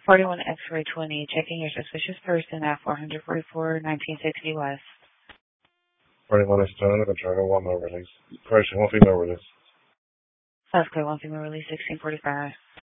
41 X-ray 20, checking your suspicious person at 444 1960 West. 41 is done. Control 1 male release. Correction, 1 female release. South Clay 1 female release 1645.